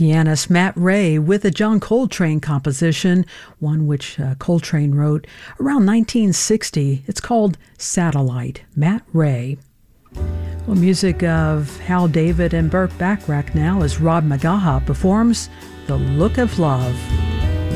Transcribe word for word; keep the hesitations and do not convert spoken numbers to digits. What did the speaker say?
pianist Matt Ray with a John Coltrane composition, one which uh, Coltrane wrote around nineteen sixty. It's called Satellite. Matt Ray. Well, music of Hal David and Burt Bacharach now as Rod McGaha performs The Look of Love.